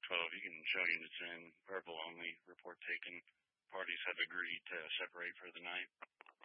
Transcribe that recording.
12, you can show units in. Purple only. Report taken. Parties have agreed to separate for the night.